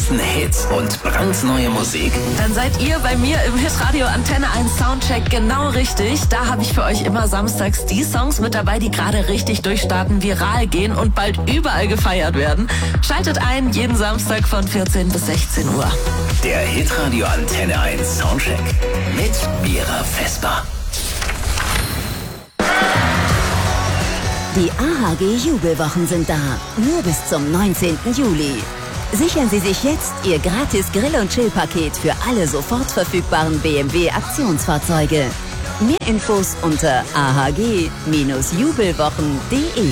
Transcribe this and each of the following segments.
neuesten Hits und brandneue Musik? Dann seid ihr bei mir im Hitradio Antenne 1 Soundcheck genau richtig. Da habe ich für euch immer samstags die Songs mit dabei, die gerade richtig durchstarten, viral gehen und bald überall gefeiert werden. Schaltet ein, jeden Samstag von 14 bis 16 Uhr. Der Hitradio Antenne 1 Soundcheck mit Mira Vesper. Die AHG-Jubelwochen sind da, nur bis zum 19. Juli. Sichern Sie sich jetzt Ihr gratis Grill- und Chill-Paket für alle sofort verfügbaren BMW-Aktionsfahrzeuge. Mehr Infos unter ahg-jubelwochen.de.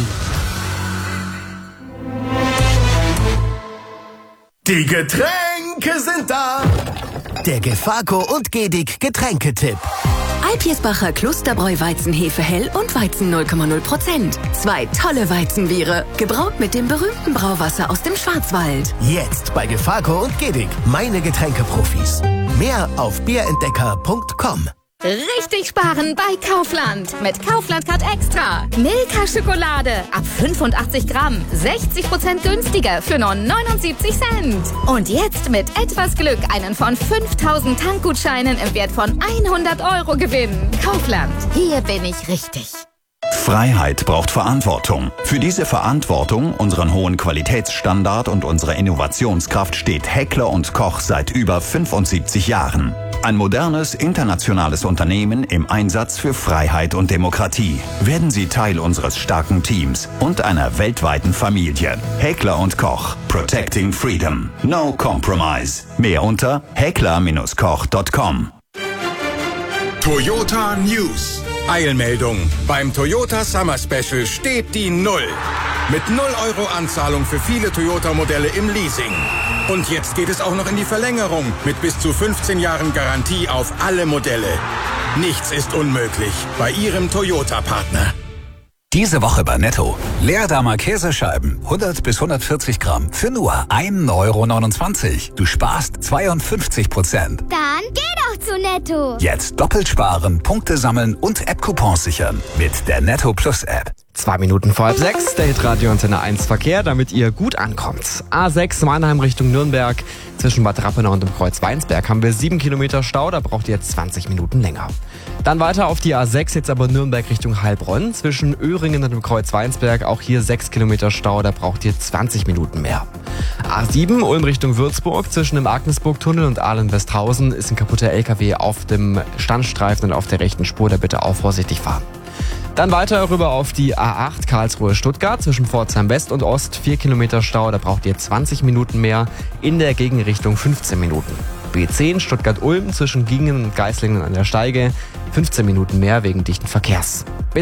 Die Getränke sind da! Der Gefako und Gedic Getränketipp. Alpirsbacher Klosterbräu Weizenhefe hell und Weizen 0,0%. 2 tolle Weizenbiere, gebraut mit dem berühmten Brauwasser aus dem Schwarzwald. Jetzt bei Gefako und Gedic, meine Getränkeprofis. Mehr auf bierentdecker.com. Richtig sparen bei Kaufland. Mit Kaufland Card Extra. Milka Schokolade ab 85 Gramm. 60% günstiger für nur 79 Cent. Und jetzt mit etwas Glück einen von 5000 Tankgutscheinen im Wert von 100 € gewinnen. Kaufland. Hier bin ich richtig. Freiheit braucht Verantwortung. Für diese Verantwortung, unseren hohen Qualitätsstandard und unsere Innovationskraft steht Heckler & Koch seit über 75 Jahren. Ein modernes, internationales Unternehmen im Einsatz für Freiheit und Demokratie. Werden Sie Teil unseres starken Teams und einer weltweiten Familie. Heckler & Koch. Protecting Freedom. No compromise. Mehr unter heckler-koch.com. Toyota News. Eilmeldung. Beim Toyota Summer Special steht die Null. Mit 0 € Anzahlung für viele Toyota-Modelle im Leasing. Und jetzt geht es auch noch in die Verlängerung mit bis zu 15 Jahren Garantie auf alle Modelle. Nichts ist unmöglich bei Ihrem Toyota-Partner. Diese Woche bei Netto. Leerdammer Käsescheiben, 100 bis 140 Gramm, für nur 1,29 €. Du sparst 52%. Dann geh doch zu Netto. Jetzt doppelt sparen, Punkte sammeln und App-Coupons sichern mit der Netto Plus App. 2 Minuten vor 6, der Hitradio Antenne 1 Verkehr, damit ihr gut ankommt. A6 Mannheim Richtung Nürnberg. Zwischen Bad Rappenau und dem Kreuz Weinsberg haben wir 7 Kilometer Stau, da braucht ihr jetzt 20 Minuten länger. Dann weiter auf die A6, jetzt aber Nürnberg Richtung Heilbronn. Zwischen Öhringen und dem Kreuz Weinsberg, auch hier 6 Kilometer Stau, da braucht ihr 20 Minuten mehr. A7 Ulm Richtung Würzburg, zwischen dem Agnesburg-Tunnel und Ahlen-Westhausen ist ein kaputter LKW auf dem Standstreifen und auf der rechten Spur, da bitte auch vorsichtig fahren. Dann weiter rüber auf die A8 Karlsruhe-Stuttgart, zwischen Pforzheim West und Ost, 4 Kilometer Stau, da braucht ihr 20 Minuten mehr, in der Gegenrichtung 15 Minuten. B10 Stuttgart-Ulm zwischen Gingen und Geislingen an der Steige, 15 Minuten mehr wegen dichten Verkehrs.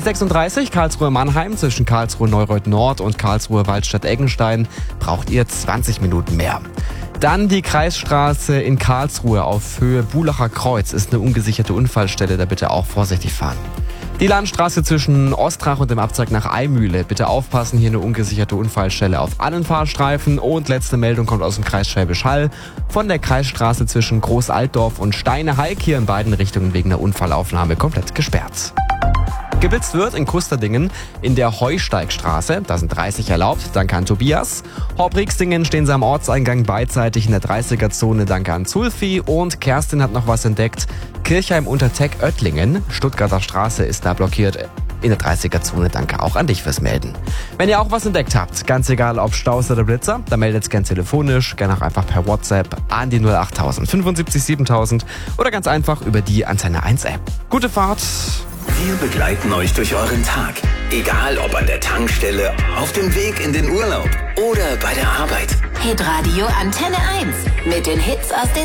B36 Karlsruhe-Mannheim zwischen Karlsruhe-Neureuth Nord und Karlsruhe-Waldstadt-Eggenstein braucht ihr 20 Minuten mehr. Dann die Kreisstraße in Karlsruhe auf Höhe Bulacher Kreuz ist eine ungesicherte Unfallstelle, da bitte auch vorsichtig fahren. Die Landstraße zwischen Ostrach und dem Abzweig nach Eimühle. Bitte aufpassen, hier eine ungesicherte Unfallstelle auf allen Fahrstreifen. Und letzte Meldung kommt aus dem Kreis Schwäbisch Hall. Von der Kreisstraße zwischen Großaltdorf und Steine-Heik hier in beiden Richtungen wegen einer Unfallaufnahme komplett gesperrt. Geblitzt wird in Kusterdingen in der Heusteigstraße. Da sind 30 erlaubt, danke an Tobias. Horbrixdingen stehen sie am Ortseingang beidseitig in der 30er-Zone, danke an Zulfi. Und Kerstin hat noch was entdeckt. Kirchheim-Unterteck-Oettlingen, Stuttgarter Straße ist da blockiert in der 30er-Zone, danke auch an dich fürs Melden. Wenn ihr auch was entdeckt habt, ganz egal ob Staus oder Blitzer, dann meldet es gern telefonisch, gerne auch einfach per WhatsApp an die 08000 75 7000 oder ganz einfach über die Antenne 1 App. Gute Fahrt! Wir begleiten euch durch euren Tag. Egal ob an der Tankstelle, auf dem Weg in den Urlaub oder bei der Arbeit. Hitradio Antenne 1 mit den Hits aus den